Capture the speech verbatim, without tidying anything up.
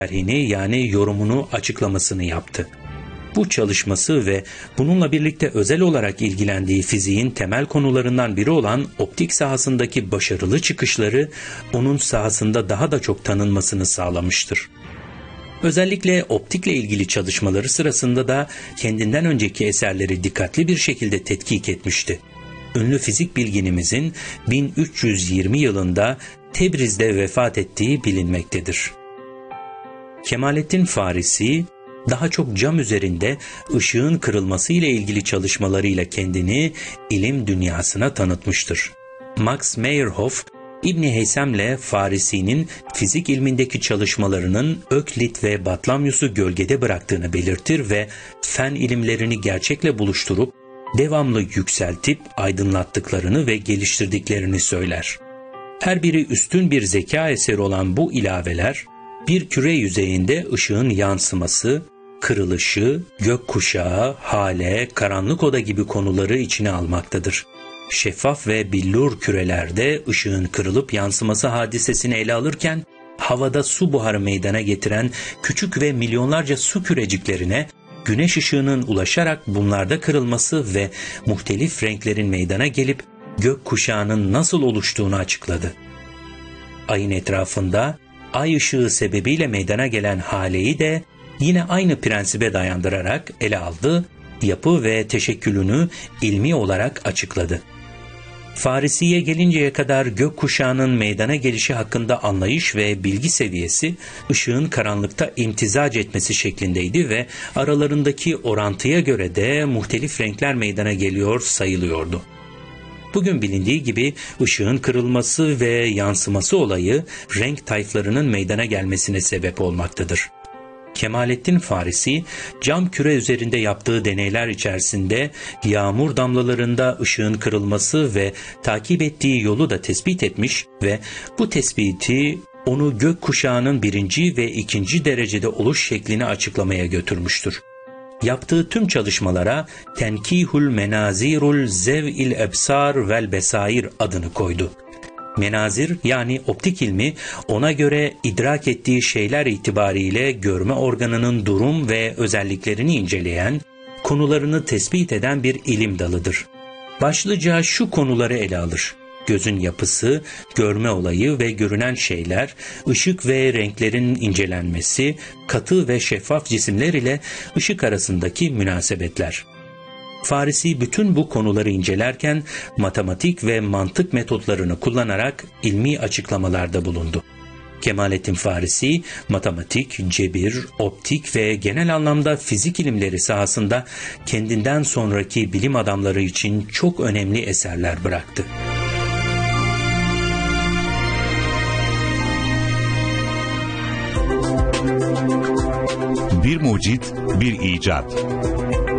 şerhini yani yorumunu açıklamasını yaptı. Bu çalışması ve bununla birlikte özel olarak ilgilendiği fiziğin temel konularından biri olan optik sahasındaki başarılı çıkışları onun sahasında daha da çok tanınmasını sağlamıştır. Özellikle optikle ilgili çalışmaları sırasında da kendinden önceki eserleri dikkatli bir şekilde tetkik etmişti. Ünlü fizik bilginimizin bin üç yüz yirmi yılında Tebriz'de vefat ettiği bilinmektedir. Kemalettin Farisi, daha çok cam üzerinde ışığın kırılması ile ilgili çalışmalarıyla kendini ilim dünyasına tanıtmıştır. Max Meyerhof, İbn Heysem'le Farisi'nin fizik ilmindeki çalışmalarının Öklit ve Batlamyus'u gölgede bıraktığını belirtir ve fen ilimlerini gerçekle buluşturup devamlı yükseltip aydınlattıklarını ve geliştirdiklerini söyler. Her biri üstün bir zeka eseri olan bu ilaveler, bir küre yüzeyinde ışığın yansıması, kırılışı, gökkuşağı, hale, karanlık oda gibi konuları içine almaktadır. Şeffaf ve billur kürelerde ışığın kırılıp yansıması hadisesini ele alırken, havada su buharı meydana getiren küçük ve milyonlarca su küreciklerine, güneş ışığının ulaşarak bunlarda kırılması ve muhtelif renklerin meydana gelip gökkuşağının nasıl oluştuğunu açıkladı. Ayın etrafında ay ışığı sebebiyle meydana gelen haleyi de yine aynı prensibe dayandırarak ele aldı, yapı ve teşekkülünü ilmi olarak açıkladı. Farisi'ye gelinceye kadar gökkuşağının meydana gelişi hakkında anlayış ve bilgi seviyesi ışığın karanlıkta imtizac etmesi şeklindeydi ve aralarındaki orantıya göre de muhtelif renkler meydana geliyor sayılıyordu. Bugün bilindiği gibi ışığın kırılması ve yansıması olayı renk tayflarının meydana gelmesine sebep olmaktadır. Kemalettin Farisi, cam küre üzerinde yaptığı deneyler içerisinde yağmur damlalarında ışığın kırılması ve takip ettiği yolu da tespit etmiş ve bu tespiti onu gökkuşağının birinci ve ikinci derecede oluş şeklini açıklamaya götürmüştür. Yaptığı tüm çalışmalara Tenkihul Menazirul Zev'il Ebsar vel Besair adını koydu. Menazir yani optik ilmi ona göre idrak ettiği şeyler itibariyle görme organının durum ve özelliklerini inceleyen, konularını tespit eden bir ilim dalıdır. Başlıca şu konuları ele alır: gözün yapısı, görme olayı ve görünen şeyler, ışık ve renklerin incelenmesi, katı ve şeffaf cisimler ile ışık arasındaki münasebetler. Farisi bütün bu konuları incelerken matematik ve mantık metotlarını kullanarak ilmi açıklamalarda bulundu. Kemalettin Farisi, matematik, cebir, optik ve genel anlamda fizik ilimleri sahasında kendinden sonraki bilim adamları için çok önemli eserler bıraktı. Bir mucit, bir icat.